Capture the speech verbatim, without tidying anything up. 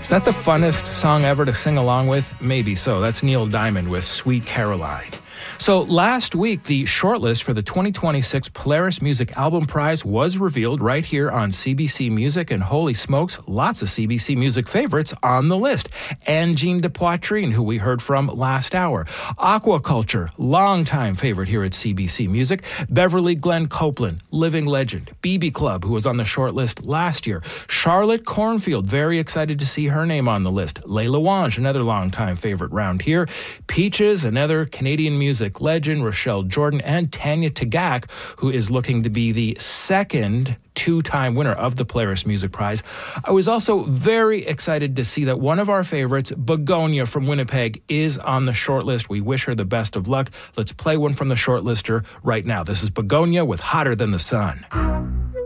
Is that the funnest song ever to sing along with? Maybe so. That's Neil Diamond with Sweet Caroline. So last week, the shortlist for the twenty twenty-six Polaris Music Album Prize was revealed right here on C B C Music, and holy smokes, lots of C B C Music favorites on the list. Angine de Poitrine, who we heard from last hour. Aquaculture, longtime favorite here at C B C Music. Beverly Glenn Copeland, living legend. B B Club, who was on the shortlist last year. Charlotte Cornfield, very excited to see her name on the list. Layla Wange, another longtime favorite round here. Peaches, another Canadian music legend. Rochelle Jordan, and Tanya Tagaq, who is looking to be the second two-time winner of the Polaris Music Prize. I was also very excited to see that one of our favorites, Begonia from Winnipeg, is on the shortlist. We wish her the best of luck. Let's play one from the shortlister right now. This is Begonia with Hotter Than the Sun.